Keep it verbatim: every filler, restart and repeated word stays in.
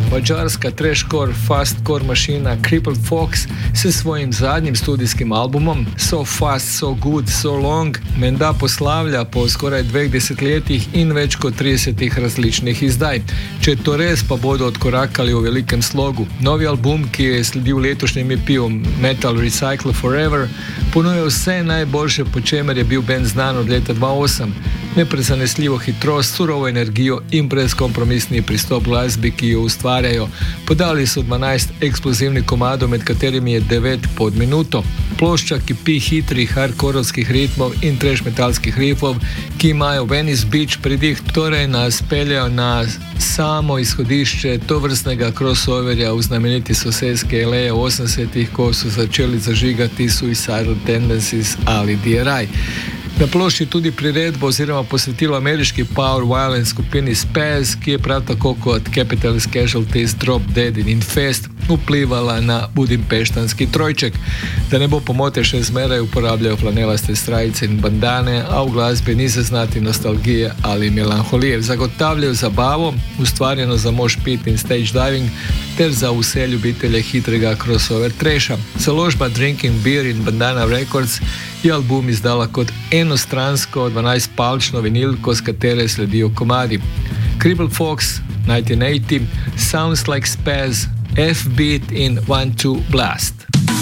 mađarska trashcore fastcore mašina Crippled Fox se svojim zadnjim studijskim albumom So Fast, So Good, So Long menda poslavlja po skoraj dveh desetletjih in več kot tridesetih različnih izdaj. Če to res, pa bodo odkorakali v velikem slogu. Novi album, ki je sledil letošnjem E P-u Metal Recycle Forever, ponuja vse najboljše, po čemer je bil band znan od leta dva tisoč osem. Neprezanesljivo hitrost, surovo energijo in brezkompromisni pristop glasbi, ki jo ustvarjajo. Podali so dvanajst eksplozivnih komadov, med katerimi je devet pod minuto. Plošča kipi hitrih hardkorovskih ritmov in trash metalskih riffov, ki imajo Venice Beach pridih, torej nas peljajo na samo izhodišče tovrstnega crossoverja v znameniti sosedski L A v osemdesetih, ko so začeli zažigati Suicidal Tendencies ali D R I. Na plošči tudi priredbo oziroma posvetilo ameriški power violence skupini Spaz, ki je prav tako kot Capitalist Casualties, Drop Dead in Infest vplivala na budimpeštanski trojček. Da ne bo pomote, še zmeraj uporabljajo flanelaste srajce in bandane, a v glasbi ni zaznati nostalgije ali melanholije. Zagotavljajo zabavo, ustvarjeno za mosh pit in stage diving, ter za vse ljubitelje hitrega crossover trasha. Založba Drinking Beer in Bandana Records je album izdala kot enostransko dvanajstpalčno vinilko, s katere sledijo komadi Crippled Fox, nineteen eighty, Sounds Like Spaz, F-Beat in One Two Blast.